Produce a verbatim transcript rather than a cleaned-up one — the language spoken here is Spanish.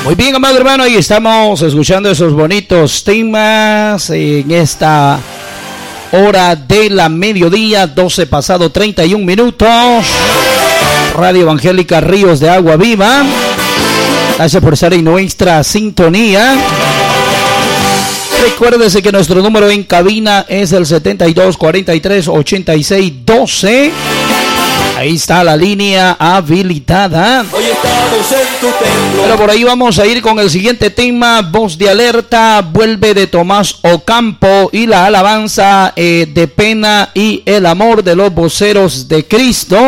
Muy bien, amado hermano, ahí estamos escuchando esos bonitos temas en esta hora de la mediodía, doce pasado treinta y un minutos. Radio Evangélica Ríos de Agua Viva. Gracias por estar en nuestra sintonía. Recuérdese que nuestro número en cabina es el setenta y dos, cuarenta y tres, ochenta y seis, doce. Ahí está la línea habilitada. Hoy estamos en tu templo. Pero por ahí vamos a ir con el siguiente tema. Voz de alerta, vuelve de Tomás Ocampo y la alabanza eh, de pena y el amor de los voceros de Cristo.